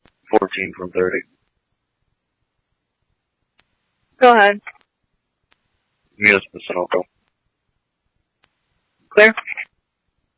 14 from 30. Go ahead. Munis Sunoco. Clear.